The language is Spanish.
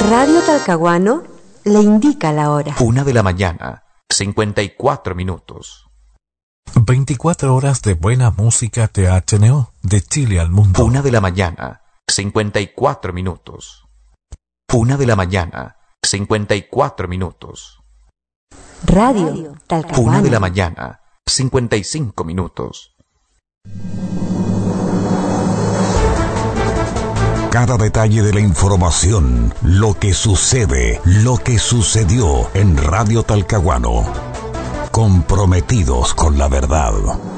Radio Talcahuano le indica la hora. 1:00 a.m, 54 minutos. 24 horas de buena música THNO, de Chile al mundo. 1:00 a.m, 54 minutos. 1:00 a.m, 54 minutos. Radio Talcahuano. 1:00 a.m, 55 minutos. Cada detalle de la información, lo que sucede, lo que sucedió en Radio Talcahuano. Comprometidos con la verdad.